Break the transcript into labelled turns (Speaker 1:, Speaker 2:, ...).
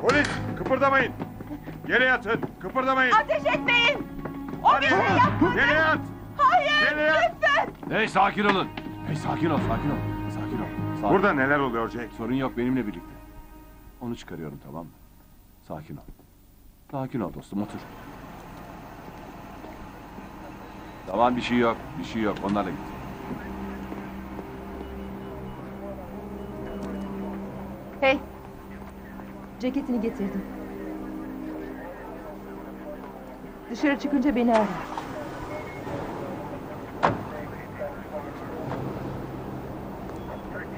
Speaker 1: Polis, kıpırdamayın. Yere yatın, kıpırdamayın.
Speaker 2: Ateş etmeyin! O bir şey yapmadı!
Speaker 1: Yere yat!
Speaker 2: Hayır,
Speaker 1: Yere yat!
Speaker 2: lütfen!
Speaker 3: Hey sakin olun. Hey sakin ol, sakin ol. Sakin ol. Sakin.
Speaker 1: Burada neler oluyor Jack?
Speaker 3: Sorun yok benimle birlikte. Onu çıkarıyorum tamam mı? Sakin ol. Sakin ol dostum otur. Tamam bir şey yok. Bir şey yok. Onlarla git.
Speaker 2: Hey! Ceketini getirdim. Dışarı çıkınca beni ara.